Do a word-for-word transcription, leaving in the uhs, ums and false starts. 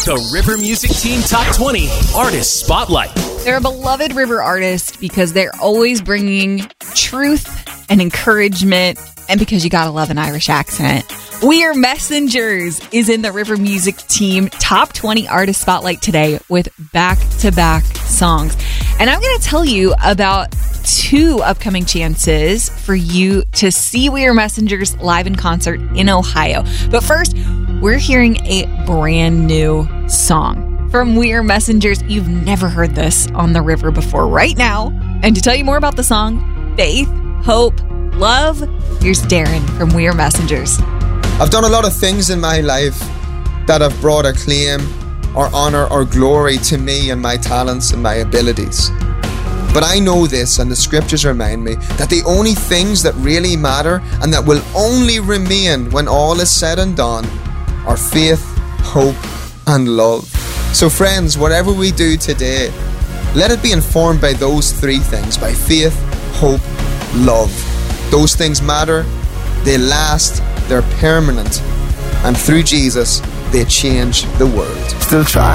The River Music Team Top twenty Artist Spotlight. They're a beloved River artist because they're always bringing truth and encouragement, and because you gotta love an Irish accent. We Are Messengers is in the River Music Team Top twenty Artist Spotlight today with back-to-back songs. And I'm going to tell you about two upcoming chances for you to see We Are Messengers live in concert in Ohio. But first, we're hearing a brand new song from We Are Messengers. You've never heard this on the River before right now. And to tell you more about the song, faith, hope, love, here's Darren from We Are Messengers. I've done a lot of things in my life that have brought acclaim or honor or glory to me and my talents and my abilities. But I know this, and the scriptures remind me, that the only things that really matter and that will only remain when all is said and done are faith, hope, and love. So friends, whatever we do today, let it be informed by those three things, by faith, hope, love. Those things matter, they last, they're permanent, and through Jesus, they change the world. Still trying.